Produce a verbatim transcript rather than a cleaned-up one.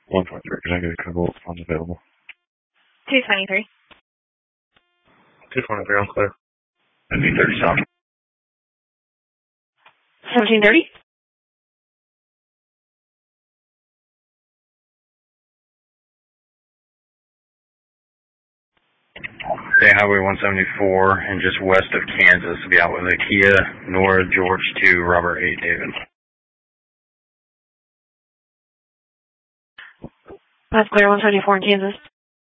one twenty-three, executive control, funds available. two twenty-three. two twenty-three, I'm clear. seventeen thirty south. seventeen thirty? Day Highway one seventy-four and just west of Kansas to be out with a Kia, Nora, George two, Robert eight, David. That's clear, one seventy-four in Kansas.